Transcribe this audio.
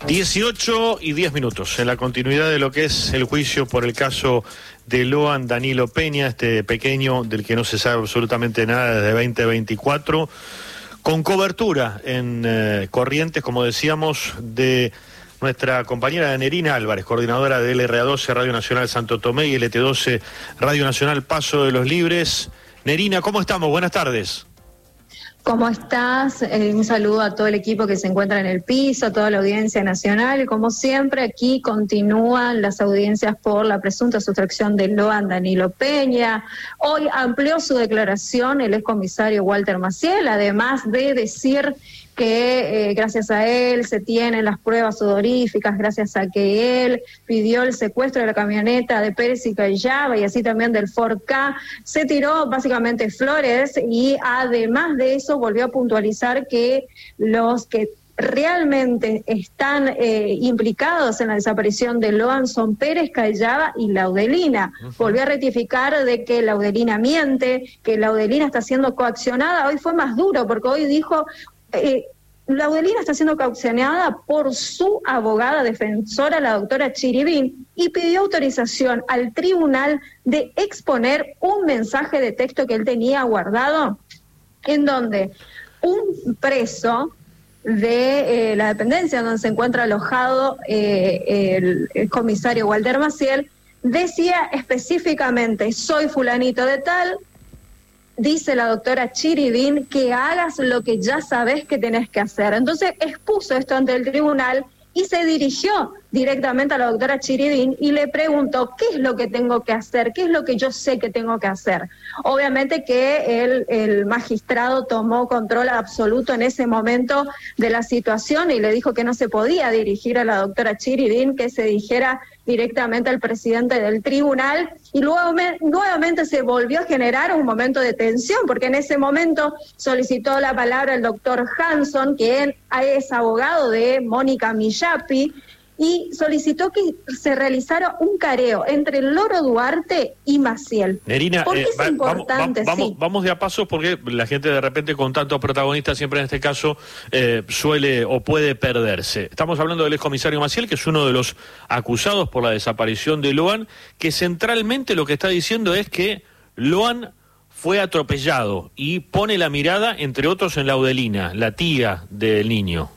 18:10 en la continuidad de lo que es el juicio por el caso de Loan Danilo Peña, este pequeño del que no se sabe absolutamente nada desde 2024, con cobertura en Corrientes, como decíamos, de nuestra compañera Nerina Álvarez, coordinadora de LRA12 Radio Nacional Santo Tomé y LT12 Radio Nacional Paso de los Libres. Nerina, ¿cómo estamos? Buenas tardes. ¿Cómo estás? Un saludo a todo el equipo que se encuentra en el piso, a toda la audiencia nacional. Como siempre, aquí continúan las audiencias por la presunta sustracción de Loan Danilo Peña. Hoy amplió su declaración el excomisario Walter Maciel, además de decir que gracias a él se tienen las pruebas odoríficas, gracias a que él pidió el secuestro de la camioneta de Pérez y Callaba y así también del Ford Ka. Se tiró básicamente flores y además de eso volvió a puntualizar que los que realmente están implicados en la desaparición de Loan son Pérez, Callaba y Laudelina. Volvió a rectificar de que Laudelina miente, que Laudelina está siendo coaccionada. Hoy fue más duro porque hoy dijo... Laudelina está siendo caucionada por su abogada defensora, la doctora Chiribín, y pidió autorización al tribunal de exponer un mensaje de texto que él tenía guardado, en donde un preso de la dependencia donde se encuentra alojado el comisario Walter Maciel decía específicamente: soy fulanito de tal. Dice la doctora Chiribín que hagas lo que ya sabes que tenés que hacer. Entonces expuso esto ante el tribunal y se dirigió directamente a la doctora Chiribín y le preguntó qué es lo que tengo que hacer, qué es lo que yo sé que tengo que hacer. Obviamente que el magistrado tomó control absoluto en ese momento de la situación y le dijo que no se podía dirigir a la doctora Chiribín, que se dijera directamente al presidente del tribunal, y luego nuevamente se volvió a generar un momento de tensión, porque en ese momento solicitó la palabra el doctor Hanson, que es abogado de Mónica Millapi, y solicitó que se realizara un careo entre Loro Duarte y Maciel. Nerina, ¿por qué es importante? Vamos de a pasos, porque la gente de repente con tantos protagonistas siempre en este caso suele o puede perderse. Estamos hablando del excomisario Maciel, que es uno de los acusados por la desaparición de Loan, que centralmente lo que está diciendo es que Loan fue atropellado y pone la mirada, entre otros, en Laudelina, la tía del niño.